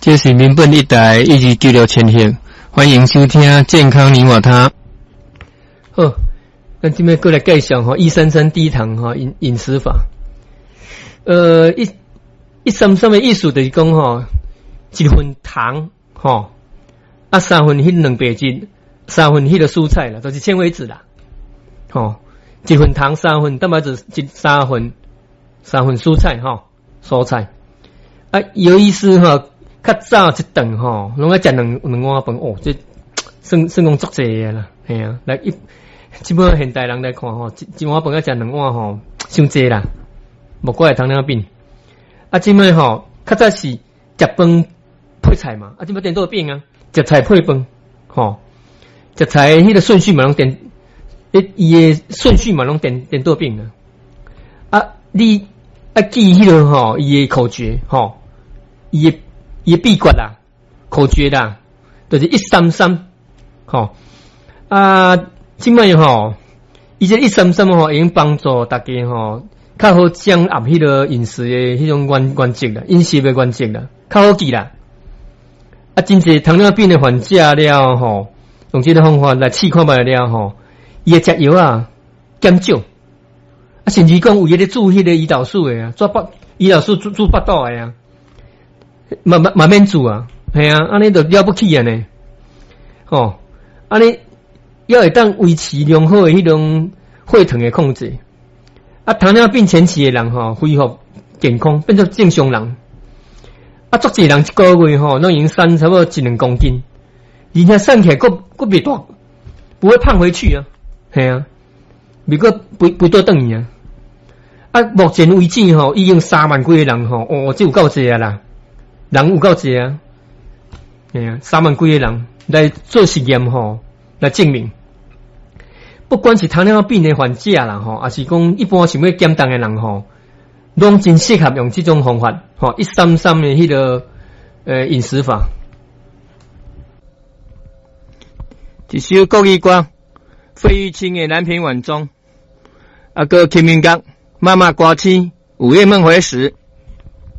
这是民本一台1296千赫，欢迎收听健康你我他。好，咱今天过来介绍133低糖饮食法。133的意思就是讲1份糖3份迄蛋白质，3份迄个蔬菜啦，就是纤维质啦。1份糖3份蛋白质3份蔬菜蔬菜。有意思较早一顿拢爱食两碗饭这算讲足济个啦，嘿啊，来基本上现代人来看一碗饭要食两碗伤济啦，无怪糖尿病。即摆较早是食饭配菜嘛，即摆颠倒变啊，食菜配饭食菜迄个顺序嘛拢伊的顺序嘛拢颠倒变啊。你记迄个伊的口诀伊的秘诀啦，口诀啦，就是133即摆伊这133会用帮助大家较好掌握迄个饮食的迄种原则啦，饮食的原则啦，较好记啦。真济糖尿病的患者了用这个方法来试看卖了伊的食药减少，甚至讲有咧注迄个胰岛素的胰岛素注腹肚的嘛免煮系安尼就了不起呢。安尼要会当维持良好的迄种血糖的控制。糖尿病前期的人恢复健康，变作正常人。足济人一个月拢已经瘦差不多1-2公斤，而且瘦起来佫袂大，不会胖回去系袂佫肥倒转去目前为止已经3万几个人这有够济啦，人有够济3万几个人来做实验来证明。不管是糖尿病的患者啦还是讲一般想要减重的人拢真适合用这种方法133的迄个饮食法。一首国语歌，费玉清的《南屏晚钟》，个清明节，妈妈挂起午夜梦回时。